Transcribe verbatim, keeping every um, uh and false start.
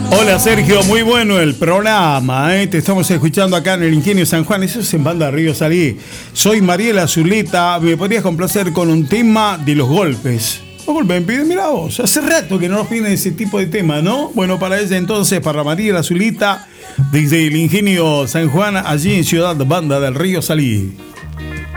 Hola Sergio, muy bueno el programa, ¿eh? Te estamos escuchando acá en el Ingenio San Juan, eso es en Banda Río Salí. Soy Mariela Zuleta, me podrías complacer con un tema de Los Golpes. Los Golpes me piden, mira vos, hace rato que no nos piden ese tipo de tema, ¿no? Bueno, para ella entonces, para Mariela Zuleta, desde el Ingenio San Juan, allí en Ciudad Banda del Río Salí.